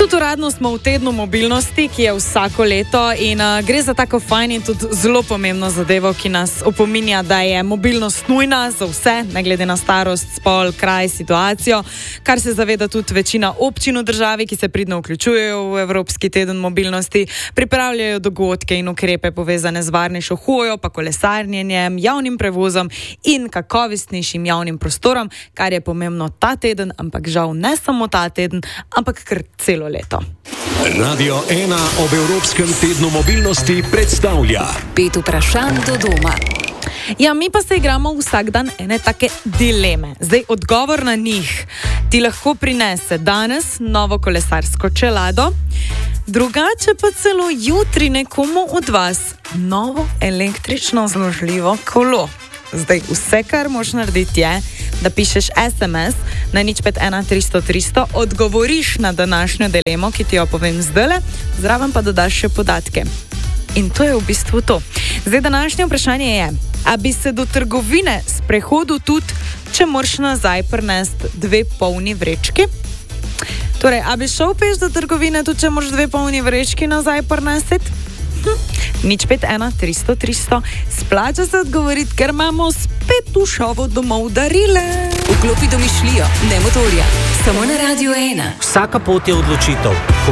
Tudi uradno smo v tednu mobilnosti, ki je vsako leto in gre za tako fajn in tudi zelo pomembno zadevo, ki nas opominja, da je mobilnost nujna za vse, ne glede na starost, spol, kraj, situacijo, kar se zaveda tudi večina občin v državi, ki se pridno vključujejo v Evropski teden mobilnosti, pripravljajo dogodke in ukrepe povezane z varnejšo hojo, pa kolesarjenjem, javnim prevozom in kakovostnejšim javnim prostorom, kar je pomembno ta teden, ampak žal ne samo ta teden, ampak kar celo leto. Radio 1 ob Evropskem tednu mobilnosti predstavlja 5 vprašanj do doma. Ja, mi pa se igramo vsak dan ene take dileme. Zdaj, odgovor na njih ti lahko prinese danes novo kolesarsko čelado, drugače pa celo jutri nekomu od vas novo električno zložljivo kolo. Zdaj, vse, kar moraš narediti, je, da pišeš SMS na 051 300 300, odgovoriš na današnjo dilemo, ki ti jo povem zdajle, zraven pa dodaš še podatke. In to je v bistvu to. Zdaj, današnje vprašanje je, a bi se do trgovine sprehodil tudi, če moraš nazaj prinesti 2 polni vrečki? Torej, a bi šel peš do trgovine tudi, če moraš 2 polni vrečki nazaj prinesti? 051 300 300. Splača se odgovoriti, ker imamo spet v šovu domov darile. Vklopi domišljijo, ne motorja. Samo na Radio 1. Vsaka pot je odločitev.